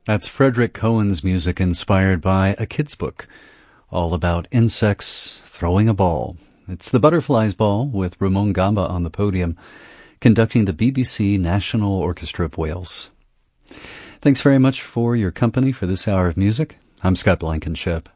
That's Frederick Cohen's music inspired by a kid's book all about insects throwing a ball. It's the Butterflies Ball with Ramon Gamba on the podium, conducting the BBC National Orchestra of Wales. Thanks very much for your company for this hour of music. I'm Scott Blankenship.